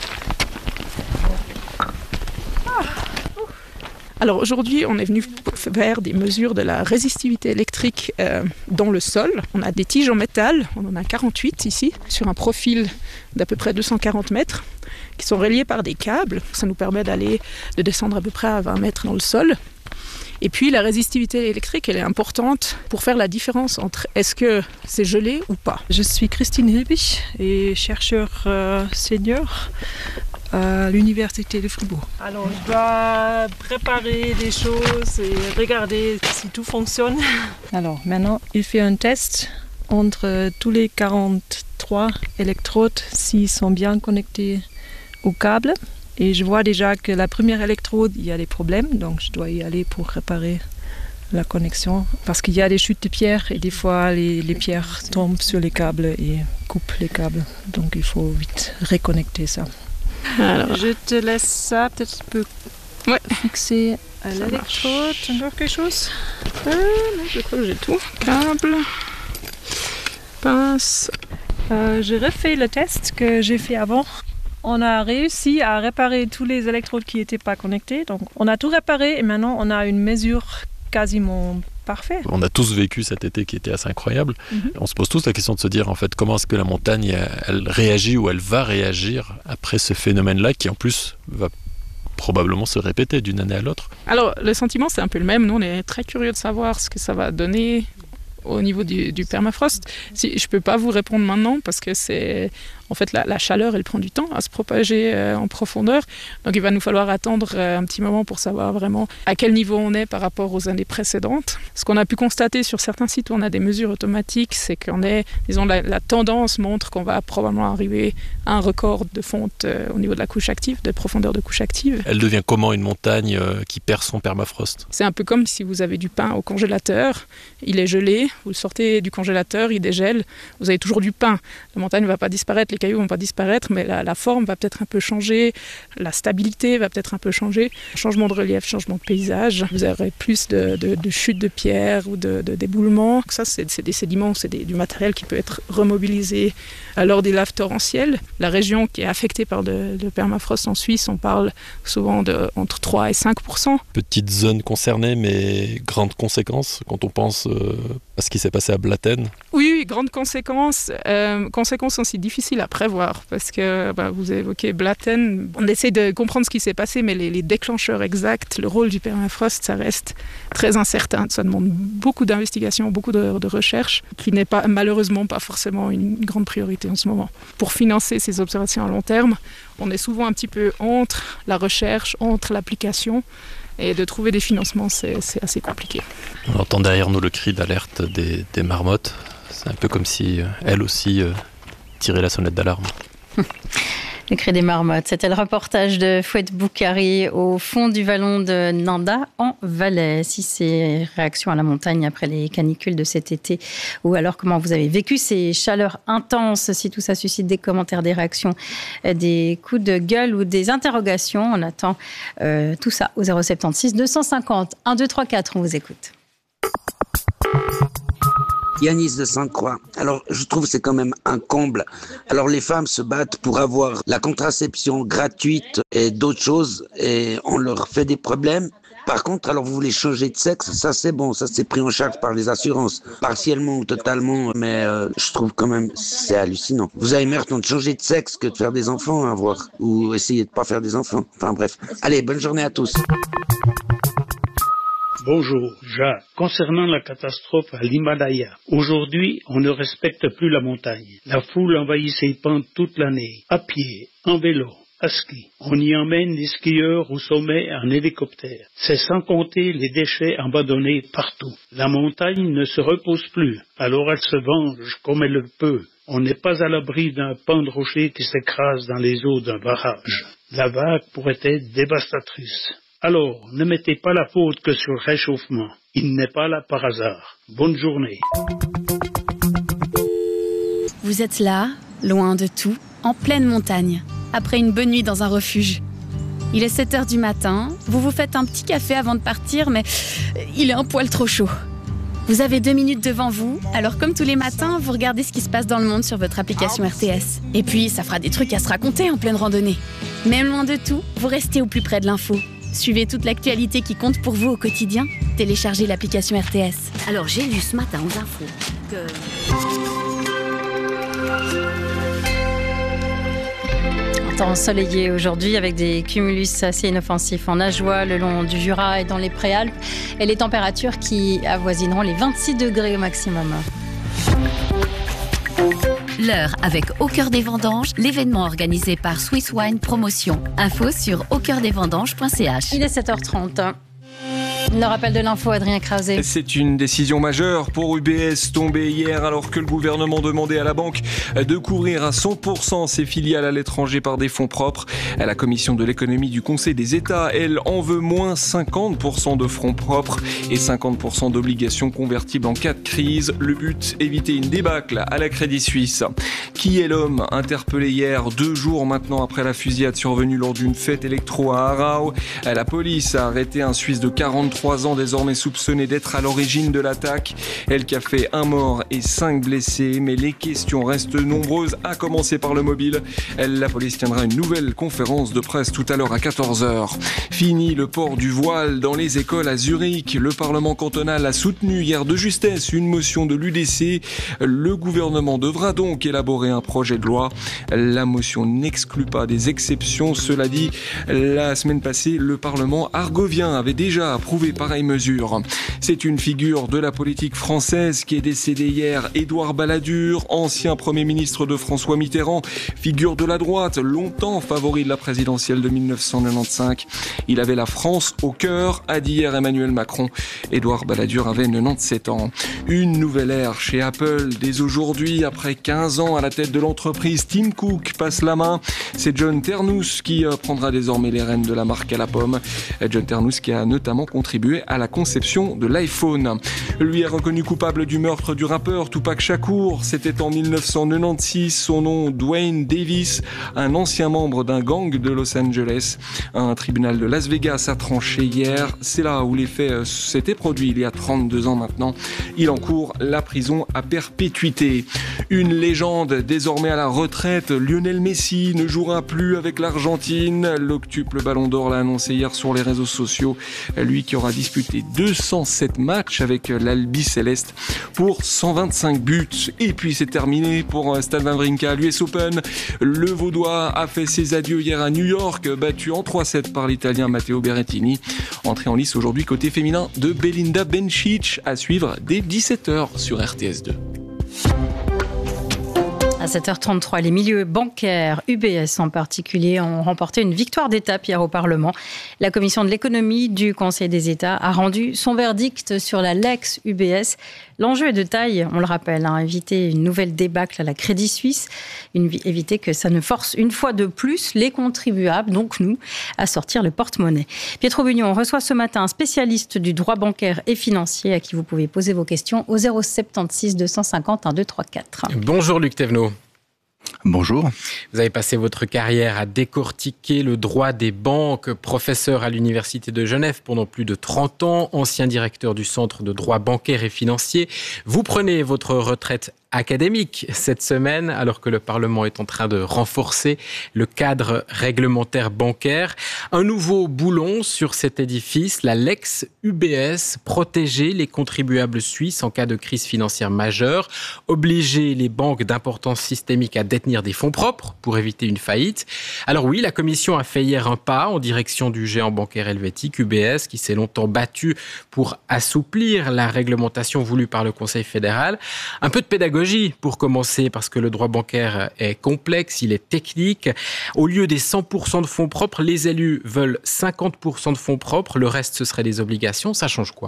Alors aujourd'hui, on est venu faire des mesures de la résistivité électrique euh, dans le sol. On a des tiges en métal, on en a quarante-huit ici, sur un profil d'à peu près deux cent quarante mètres, qui sont reliés par des câbles. Ça nous permet d'aller, de descendre à peu près à vingt mètres dans le sol. Et puis la résistivité électrique, elle est importante pour faire la différence entre est-ce que c'est gelé ou pas. Je suis Christine Hilbich et chercheur euh, senior à l'université de Fribourg. Alors je dois préparer des choses et regarder si tout fonctionne. Alors maintenant, il fait un test entre tous les quarante-trois électrodes s'ils sont bien connectés au câble. Et je vois déjà que la première électrode, il y a des problèmes, donc je dois y aller pour réparer la connexion. Parce qu'il y a des chutes de pierres et des fois les, les pierres tombent sur les câbles et coupent les câbles. Donc il faut vite reconnecter ça. Alors, je te laisse ça, peut-être tu peux ouais. fixer à l'électrode. Encore quelque chose euh, non, je crois que j'ai tout. Câble, pince. Euh, je refais le test que j'ai fait avant. On a réussi à réparer tous les électrodes qui n'étaient pas connectés. Donc on a tout réparé et maintenant on a une mesure quasiment parfaite. On a tous vécu cet été qui était assez incroyable. Mm-hmm. On se pose tous la question de se dire en fait comment est-ce que la montagne elle réagit ou elle va réagir après ce phénomène-là qui en plus va probablement se répéter d'une année à l'autre. Alors le sentiment c'est un peu le même. Nous on est très curieux de savoir ce que ça va donner au niveau du, du permafrost. Si, je ne peux pas vous répondre maintenant parce que c'est... En fait, la, la chaleur, elle prend du temps à se propager euh, en profondeur. Donc, il va nous falloir attendre euh, un petit moment pour savoir vraiment à quel niveau on est par rapport aux années précédentes. Ce qu'on a pu constater sur certains sites où on a des mesures automatiques, c'est qu'on est, disons, la, la tendance montre qu'on va probablement arriver à un record de fonte euh, au niveau de la couche active, de profondeur de couche active. Elle devient comment une montagne euh, qui perd son permafrost ? C'est un peu comme si vous avez du pain au congélateur, il est gelé, vous le sortez du congélateur, il dégèle, vous avez toujours du pain. La montagne ne va pas disparaître, les cailloux vont pas disparaître, mais la, la forme va peut-être un peu changer, la stabilité va peut-être un peu changer, changement de relief, changement de paysage, vous aurez plus de, de, de chutes de pierres ou de, de d'éboulements. Ça, c'est, c'est des sédiments, c'est des, du matériel qui peut être remobilisé lors des laves torrentielles. La région qui est affectée par le, le permafrost en Suisse, on parle souvent de entre trois et cinq pour cent. Petite zone concernée, mais grandes conséquences quand on pense euh, à ce qui s'est passé à Blatten. Oui, oui, grandes conséquences. Euh, conséquences aussi difficiles à prévoir parce que bah, vous avez évoqué Blatten. On essaie de comprendre ce qui s'est passé, mais les, les déclencheurs exacts, le rôle du permafrost, ça reste très incertain. Ça demande beaucoup d'investigation, beaucoup de, de recherche, qui n'est pas, malheureusement pas forcément une grande priorité en ce moment. Pour financer ces observations à long terme, on est souvent un petit peu entre la recherche, entre l'application. Et de trouver des financements, c'est, c'est assez compliqué. On entend derrière nous le cri d'alerte des, des marmottes. C'est un peu comme si euh, elles aussi euh, tiraient la sonnette d'alarme. Le cri des marmottes, c'était le reportage de Fouet Boukari au fond du vallon de Nanda en Valais. Si ces réactions à la montagne après les canicules de cet été, ou alors comment vous avez vécu ces chaleurs intenses, si tout ça suscite des commentaires, des réactions, des coups de gueule ou des interrogations, on attend euh, tout ça au zéro sept six deux cent cinquante un deux trois quatre, on vous écoute. Yanis de Sainte-Croix. Alors, je trouve que c'est quand même un comble. Alors, les femmes se battent pour avoir la contraception gratuite et d'autres choses, et on leur fait des problèmes. Par contre, alors vous voulez changer de sexe, ça c'est bon, ça c'est pris en charge par les assurances, partiellement ou totalement, mais euh, je trouve quand même c'est hallucinant. Vous avez meilleur temps de changer de sexe que de faire des enfants, à voir, ou essayer de pas faire des enfants. Enfin bref. Allez, bonne journée à tous. Bonjour, Jacques. Concernant la catastrophe à l'Himalaya, aujourd'hui, on ne respecte plus la montagne. La foule envahit ses pentes toute l'année, à pied, en vélo, à ski. On y emmène les skieurs au sommet en hélicoptère. C'est sans compter les déchets abandonnés partout. La montagne ne se repose plus, alors elle se venge comme elle le peut. On n'est pas à l'abri d'un pan de rocher qui s'écrase dans les eaux d'un barrage. La vague pourrait être dévastatrice. Alors, ne mettez pas la faute que sur le réchauffement. Il n'est pas là par hasard. Bonne journée. Vous êtes là, loin de tout, en pleine montagne, après une bonne nuit dans un refuge. Il est sept heures du matin, vous vous faites un petit café avant de partir, mais il est un poil trop chaud. Vous avez deux minutes devant vous, alors comme tous les matins, vous regardez ce qui se passe dans le monde sur votre application R T S. Et puis, ça fera des trucs à se raconter en pleine randonnée. Même loin de tout, vous restez au plus près de l'info. Suivez toute l'actualité qui compte pour vous au quotidien. Téléchargez l'application R T S. Alors j'ai lu ce matin aux infos que... Temps ensoleillé aujourd'hui avec des cumulus assez inoffensifs en Ajoie, le long du Jura et dans les Préalpes. Et les températures qui avoisineront les vingt-six degrés au maximum. L'heure avec Au cœur des vendanges, l'événement organisé par Swiss Wine Promotion. Info sur au cœur des vendanges point c h. Il est sept heures trente. Le rappel de l'info, Adrien Krause. C'est une décision majeure pour U B S tombée hier alors que le gouvernement demandait à la banque de couvrir à cent pour cent ses filiales à l'étranger par des fonds propres. La commission de l'économie du Conseil des États, elle, en veut moins cinquante pour cent de fonds propres et cinquante pour cent d'obligations convertibles en cas de crise. Le but, éviter une débâcle à la Crédit Suisse. Qui est l'homme interpellé hier, deux jours maintenant après la fusillade survenue lors d'une fête électro à Aarau? La police a arrêté un Suisse de quarante-trois ans désormais soupçonné d'être à l'origine de l'attaque. Elle qui a fait un mort et cinq blessés, mais les questions restent nombreuses, à commencer par le mobile. Elle, la police tiendra une nouvelle conférence de presse tout à l'heure à quatorze heures. Fini le port du voile dans les écoles à Zurich. Le Parlement cantonal a soutenu hier de justesse une motion de l'U D C. Le gouvernement devra donc élaborer un projet de loi. La motion n'exclut pas des exceptions. Cela dit, la semaine passée, le Parlement argovien avait déjà approuvé pareille mesure. C'est une figure de la politique française qui est décédée hier. Édouard Balladur, ancien Premier ministre de François Mitterrand, figure de la droite, longtemps favori de la présidentielle de mille neuf cent quatre-vingt-quinze. Il avait la France au cœur, a dit hier Emmanuel Macron. Édouard Balladur avait quatre-vingt-dix-sept ans. Une nouvelle ère chez Apple. Dès aujourd'hui, après quinze ans à la tête de l'entreprise, Tim Cook passe la main. C'est John Ternus qui prendra désormais les rênes de la marque à la pomme. John Ternus qui a notamment contribué à la conception de l'iPhone. Lui est reconnu coupable du meurtre du rappeur Tupac Shakur. C'était en mille neuf cent quatre-vingt-seize. Son nom, Dwayne Davis, un ancien membre d'un gang de Los Angeles. Un tribunal de Las Vegas a tranché hier. C'est là où les faits s'étaient produits il y a trente-deux ans maintenant. Il encourt la prison à perpétuité. Une légende désormais à la retraite. Lionel Messi ne jouera plus avec l'Argentine. L'octuple Ballon d'Or l'a annoncé hier sur les réseaux sociaux. Lui qui aura disputé deux cent sept matchs avec l'Albi Céleste pour cent vingt-cinq buts. Et puis c'est terminé pour Stan Wawrinka à l'U S Open. Le Vaudois a fait ses adieux hier à New York, battu en trois sept par l'Italien Matteo Berrettini. Entrée en lice aujourd'hui côté féminin de Belinda Bencic, à suivre dès dix-sept heures sur R T S deux. À sept heures trente-trois, les milieux bancaires, U B S en particulier, ont remporté une victoire d'étape hier au Parlement. La commission de l'économie du Conseil des États a rendu son verdict sur la Lex U B S. L'enjeu est de taille, on le rappelle, hein, éviter une nouvelle débâcle à la Crédit Suisse, une, éviter que ça ne force une fois de plus les contribuables, donc nous, à sortir le porte-monnaie. Pietro Bugnon reçoit ce matin un spécialiste du droit bancaire et financier à qui vous pouvez poser vos questions au zéro soixante-seize deux cent cinquante un deux trois quatre. Bonjour Luc Thévenot. Bonjour. Vous avez passé votre carrière à décortiquer le droit des banques, professeur à l'Université de Genève pendant plus de trente ans, ancien directeur du Centre de droit bancaire et financier. Vous prenez votre retraite académique cette semaine, alors que le Parlement est en train de renforcer le cadre réglementaire bancaire. Un nouveau boulon sur cet édifice, la Lex U B S, protéger les contribuables suisses en cas de crise financière majeure, obliger les banques d'importance systémique à détenir des fonds propres pour éviter une faillite. Alors oui, la Commission a fait hier un pas en direction du géant bancaire helvétique U B S, qui s'est longtemps battu pour assouplir la réglementation voulue par le Conseil fédéral. Un peu de pédagogie pour commencer, parce que le droit bancaire est complexe, il est technique. Au lieu des cent pour cent de fonds propres, les élus veulent cinquante pour cent de fonds propres, le reste ce serait des obligations. Ça change quoi ?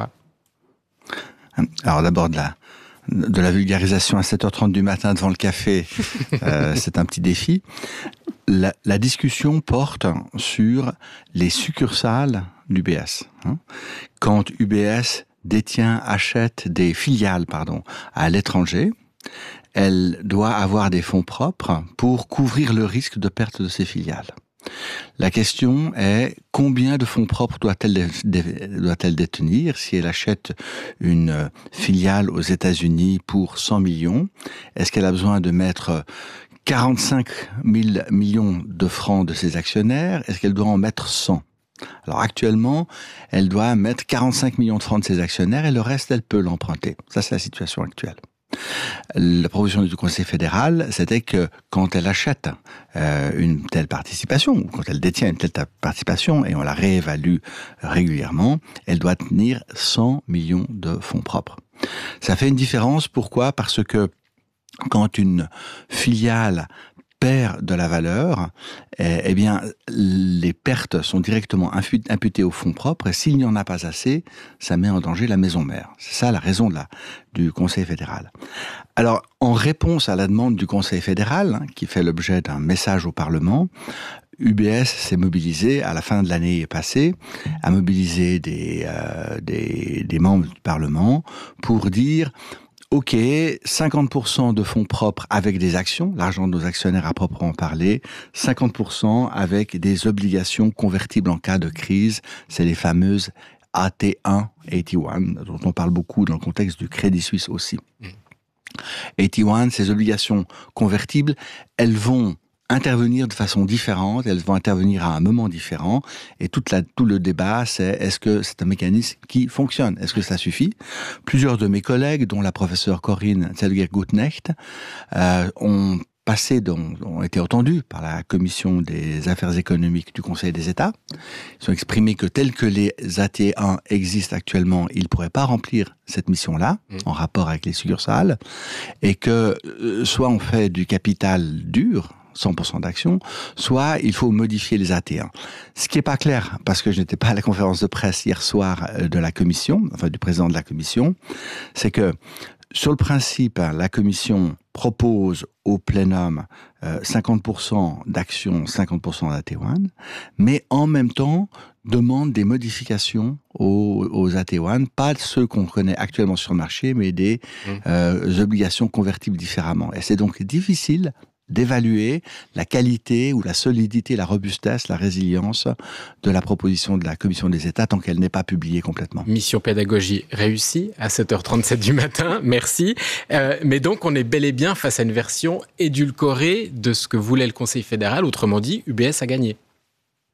Alors d'abord de la, de la vulgarisation à sept heures trente du matin devant le café, euh, c'est un petit défi. La, la discussion porte sur les succursales d'U B S. Hein. Quand U B S détient, achète des filiales pardon, à l'étranger, elle doit avoir des fonds propres pour couvrir le risque de perte de ses filiales. La question est combien de fonds propres doit-elle, doit-elle détenir si elle achète une filiale aux États-Unis pour cent millions? Est-ce qu'elle a besoin de mettre quarante-cinq mille millions de francs de ses actionnaires? Est-ce qu'elle doit en mettre cent? Alors actuellement, elle doit mettre quarante-cinq millions de francs de ses actionnaires et le reste, elle peut l'emprunter. Ça, c'est la situation actuelle. La proposition du Conseil fédéral, c'était que quand elle achète euh, une telle participation, ou quand elle détient une telle participation, et on la réévalue régulièrement, elle doit tenir cent millions de fonds propres. Ça fait une différence, pourquoi ? Parce que quand une filiale perd de la valeur, eh, eh bien, les pertes sont directement imputées aux fonds propres, et s'il n'y en a pas assez, ça met en danger la maison mère. C'est ça la raison de la, du Conseil fédéral. Alors, en réponse à la demande du Conseil fédéral, hein, qui fait l'objet d'un message au Parlement, U B S s'est mobilisé à la fin de l'année passée, a mobilisé des, euh, des, des membres du Parlement pour dire: ok, cinquante pour cent de fonds propres avec des actions, l'argent de nos actionnaires à proprement parler, cinquante pour cent avec des obligations convertibles en cas de crise, c'est les fameuses A T un, quatre-vingt-un, dont on parle beaucoup dans le contexte du Crédit Suisse aussi. Mmh. quatre-vingt-un, ces obligations convertibles, elles vont intervenir de façon différente, elles vont intervenir à un moment différent, et toute la, tout le débat, c'est est-ce que c'est un mécanisme qui fonctionne? Est-ce que ça suffit? Plusieurs de mes collègues, dont la professeure Corinne Zellger-Gutknecht, euh, ont passé, dont, ont été entendus par la Commission des affaires économiques du Conseil des États. Ils ont exprimé que tels que les A T un existent actuellement, ils ne pourraient pas remplir cette mission-là, mmh. en rapport avec les succursales, et que euh, soit on fait du capital dur, cent pour cent d'actions, soit il faut modifier les A T un. Ce qui n'est pas clair, parce que je n'étais pas à la conférence de presse hier soir de la Commission, enfin du président de la Commission, c'est que sur le principe, la Commission propose au plénum euh, cinquante pour cent d'actions, cinquante pour cent d'A T un, mais en même temps demande des modifications aux, aux A T un, pas ceux qu'on connaît actuellement sur le marché, mais des mmh. euh, obligations convertibles différemment. Et c'est donc difficile d'évaluer la qualité ou la solidité, la robustesse, la résilience de la proposition de la Commission des États tant qu'elle n'est pas publiée complètement. Mission pédagogie réussie à sept heures trente-sept du matin, merci. Euh, mais donc on est bel et bien face à une version édulcorée de ce que voulait le Conseil fédéral, autrement dit, U B S a gagné.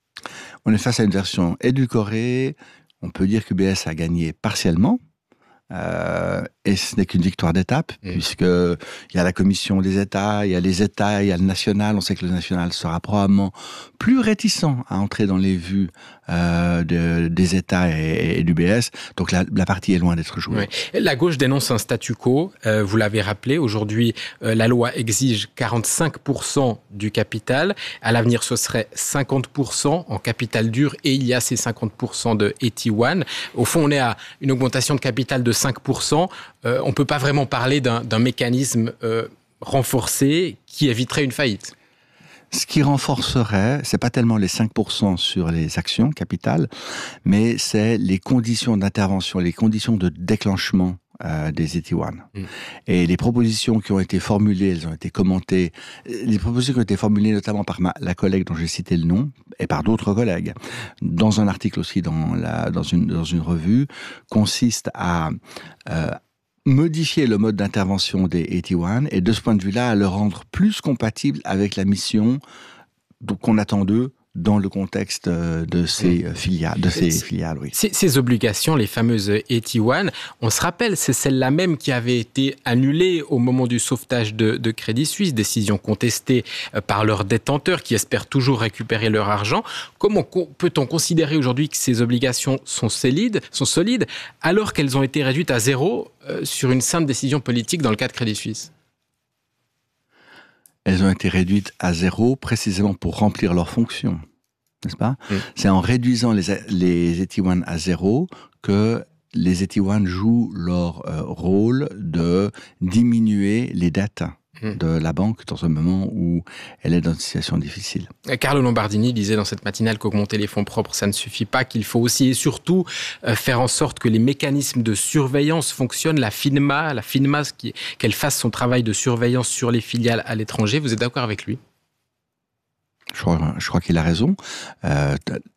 On est face à une version édulcorée, on peut dire qu'U B S a gagné partiellement, Euh, et ce n'est qu'une victoire d'étape, mmh. puisque il y a la commission des États, il y a les États, il y a le national. On sait que le national sera probablement plus réticent à entrer dans les vues euh, de, des États et, et du B S. Donc la, la partie est loin d'être jouée. Oui. La gauche dénonce un statu quo. Euh, vous l'avez rappelé, aujourd'hui, euh, la loi exige quarante-cinq pour cent du capital. À l'avenir, ce serait cinquante pour cent en capital dur, et il y a ces cinquante pour cent de A T un. Au fond, on est à une augmentation de capital de cinq pour cent. Euh, on ne peut pas vraiment parler d'un, d'un mécanisme euh, renforcé qui éviterait une faillite. Ce qui renforcerait, c'est pas tellement les cinq pour cent sur les actions capitales, mais c'est les conditions d'intervention, les conditions de déclenchement euh, des A T un. Mm. Et les propositions qui ont été formulées, elles ont été commentées, les propositions qui ont été formulées notamment par ma, la collègue dont j'ai cité le nom, et par d'autres collègues, dans un article aussi dans, la, dans, une, dans une revue, consistent à euh, modifier le mode d'intervention des A T un, et de ce point de vue-là, à le rendre plus compatible avec la mission qu'on attend d'eux dans le contexte de ces filiales, de ces filiales, oui. Ces, ces obligations, les fameuses A T un, on se rappelle, c'est celle-là même qui avait été annulée au moment du sauvetage de, de Crédit Suisse, décision contestée par leurs détenteurs qui espèrent toujours récupérer leur argent. Comment peut-on considérer aujourd'hui que ces obligations sont solides, sont solides alors qu'elles ont été réduites à zéro euh, sur une simple décision politique dans le cas de Crédit Suisse ? Elles ont été réduites à zéro précisément pour remplir leurs fonctions, n'est-ce pas ? mmh. C'est en réduisant les, les A T un à zéro que les A T un jouent leur euh, rôle de diminuer les dettes mmh. de la banque dans un moment où elle est dans une situation difficile. Carlo Lombardini disait dans cette matinale qu'augmenter les fonds propres, ça ne suffit pas, qu'il faut aussi et surtout euh, faire en sorte que les mécanismes de surveillance fonctionnent. La FINMA, la FINMA, qui, qu'elle fasse son travail de surveillance sur les filiales à l'étranger. Vous êtes d'accord avec lui ? Je crois, je crois qu'il a raison. Euh,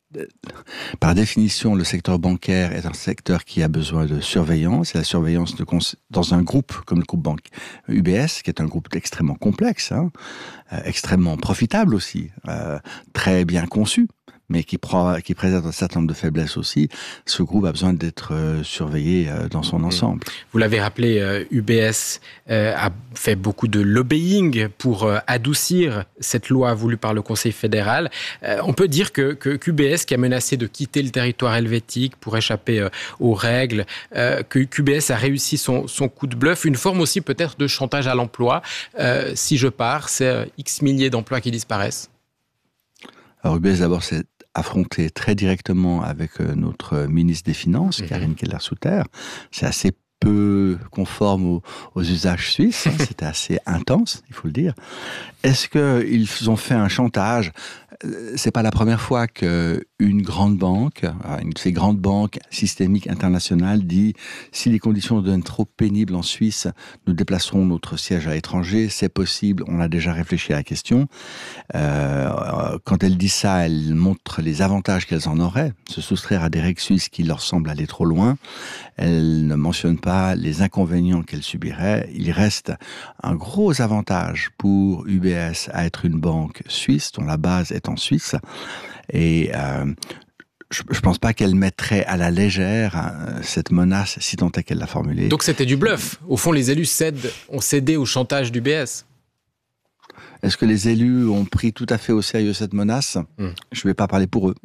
Par définition, le secteur bancaire est un secteur qui a besoin de surveillance. Et la surveillance de cons- dans un groupe comme le groupe banque U B S, qui est un groupe extrêmement complexe, hein, euh, extrêmement profitable aussi, euh, très bien conçu, mais qui, pro- qui présente un certain nombre de faiblesses aussi. Ce groupe a besoin d'être euh, surveillé euh, dans son ensemble. Vous l'avez rappelé, euh, U B S euh, a fait beaucoup de lobbying pour euh, adoucir cette loi voulue par le Conseil fédéral. Euh, on peut dire que, que qu'U B S, qui a menacé de quitter le territoire helvétique pour échapper euh, aux règles, euh, que qu'U B S a réussi son, son coup de bluff, une forme aussi peut-être de chantage à l'emploi. Euh, si je pars, c'est euh, X milliers d'emplois qui disparaissent. Alors U B S d'abord, c'est affronté très directement avec notre ministre des Finances, mmh. Karine Keller-Souter. C'est assez peu conforme aux, aux usages suisses, hein. C'était assez intense, il faut le dire. Est-ce qu'ils ont fait un chantage ? C'est pas la première fois qu'une grande banque, une de ces grandes banques systémiques internationales dit « si les conditions deviennent trop pénibles en Suisse, nous déplacerons notre siège à l'étranger, c'est possible, on a déjà réfléchi à la question euh, ». Quand elle dit ça, elle montre les avantages qu'elles en auraient, se soustraire à des règles suisses qui leur semblent aller trop loin. Elle ne mentionne pas les inconvénients qu'elles subiraient. Il reste un gros avantage pour U B S à être une banque suisse, dont la base est en Suisse, et euh, je ne pense pas qu'elle mettrait à la légère hein, cette menace, si tant est qu'elle l'a formulée. Donc c'était du bluff. Au fond, les élus cèdent, ont cédé au chantage d'U B S. Est-ce que les élus ont pris tout à fait au sérieux cette menace ? mmh. Je ne vais pas parler pour eux.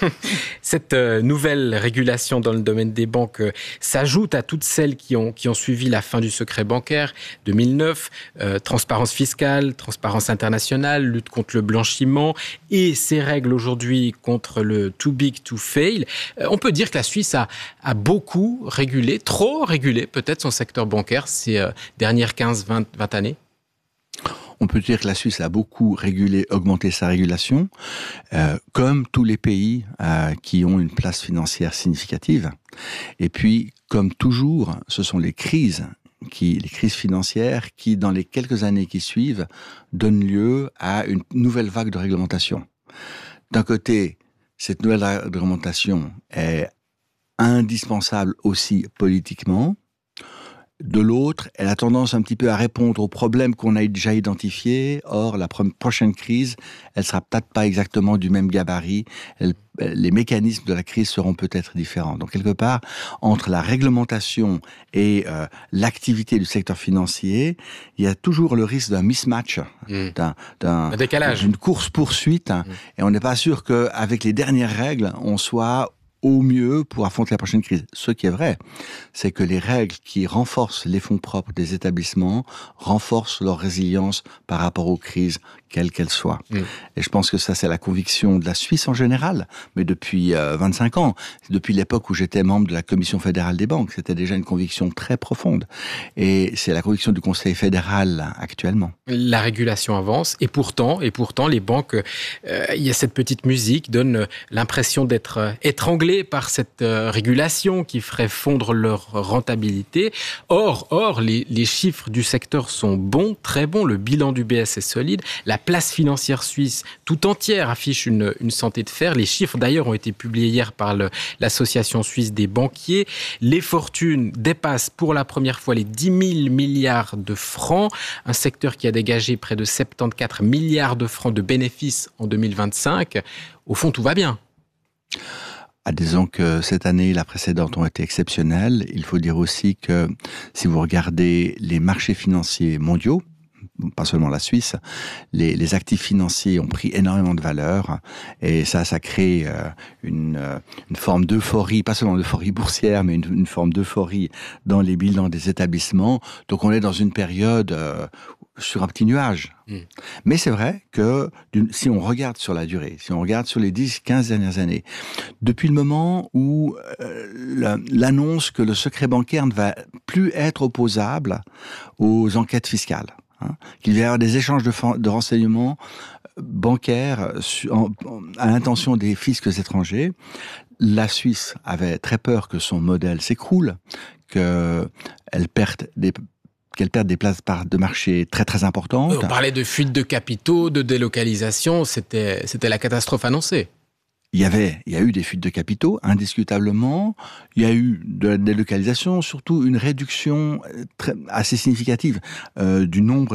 Cette euh, nouvelle régulation dans le domaine des banques euh, s'ajoute à toutes celles qui ont, qui ont suivi la fin du secret bancaire deux mille neuf, euh, transparence fiscale, transparence internationale, lutte contre le blanchiment et ces règles aujourd'hui contre le too big to fail. Euh, on peut dire que la Suisse a, a beaucoup régulé, trop régulé peut-être son secteur bancaire ces euh, dernières quinze à vingt années. On peut dire que la Suisse a beaucoup régulé, augmenté sa régulation, euh, comme tous les pays euh, qui ont une place financière significative. Et puis, comme toujours, ce sont les crises, qui, les crises financières qui, dans les quelques années qui suivent, donnent lieu à une nouvelle vague de réglementation. D'un côté, cette nouvelle réglementation est indispensable aussi politiquement. De l'autre, elle a tendance un petit peu à répondre aux problèmes qu'on a déjà identifiés. Or, la prochaine crise, elle sera peut-être pas exactement du même gabarit. Elle, les mécanismes de la crise seront peut-être différents. Donc, quelque part, entre la réglementation et euh, l'activité du secteur financier, il y a toujours le risque d'un mismatch, mmh. d'un, d'un, un décalage, d'une course-poursuite. Mmh. Et on n'est pas sûr qu'avec les dernières règles, on soit au mieux pour affronter la prochaine crise. Ce qui est vrai, c'est que les règles qui renforcent les fonds propres des établissements renforcent leur résilience par rapport aux crises, quelles qu'elles soient. Mmh. Et je pense que ça, c'est la conviction de la Suisse en général, mais depuis euh, vingt-cinq ans, depuis l'époque où j'étais membre de la Commission fédérale des banques, c'était déjà une conviction très profonde. Et c'est la conviction du Conseil fédéral actuellement. La régulation avance, et pourtant, et pourtant les banques, euh, il y a cette petite musique, donne l'impression d'être étranglées par cette euh, régulation qui ferait fondre leur rentabilité. Or, or les, les chiffres du secteur sont bons, très bons. Le bilan du B S est solide. La place financière suisse tout entière affiche une, une santé de fer. Les chiffres, d'ailleurs, ont été publiés hier par le, l'Association suisse des banquiers. Les fortunes dépassent pour la première fois les dix mille milliards de francs. Un secteur qui a dégagé près de soixante-quatorze milliards de francs de bénéfices en deux mille vingt-cinq. Au fond, tout va bien. Ah, disons que cette année et la précédente ont été exceptionnelles. Il faut dire aussi que si vous regardez les marchés financiers mondiaux, pas seulement la Suisse, les, les actifs financiers ont pris énormément de valeur et ça, ça crée euh, une, euh, une forme d'euphorie, pas seulement d'euphorie boursière, mais une, une forme d'euphorie dans les bilans des établissements. Donc on est dans une période euh, sur un petit nuage. Mmh. Mais c'est vrai que si on regarde sur la durée, si on regarde sur les dix, quinze dernières années, depuis le moment où euh, l'annonce que le secret bancaire ne va plus être opposable aux enquêtes fiscales, hein, qu'il va y avoir des échanges de, de renseignements bancaires en, à l'intention des fiscs étrangers, la Suisse avait très peur que son modèle s'écroule, qu'elle perde des qu'elle perde des places de marché très très importantes. On parlait de fuite de capitaux, de délocalisation, c'était, c'était la catastrophe annoncée. Il y avait, il y a eu des fuites de capitaux, indiscutablement. Il y a eu de la délocalisation, surtout une réduction très, assez significative euh, du nombre